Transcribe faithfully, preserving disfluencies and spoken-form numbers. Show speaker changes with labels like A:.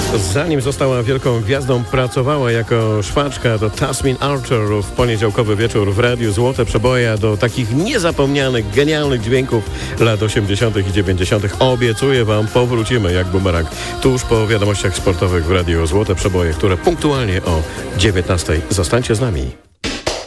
A: Zanim została wielką gwiazdą, pracowała jako szwaczka. To Tasmin Archer w poniedziałkowy wieczór w Radiu Złote Przeboje. Do takich niezapomnianych, genialnych dźwięków lat osiemdziesiątych i dziewięćdziesiątych obiecuję wam, powrócimy jak bumerang tuż po wiadomościach sportowych w Radiu Złote Przeboje, które punktualnie o dziewiętnastej. Zostańcie z nami.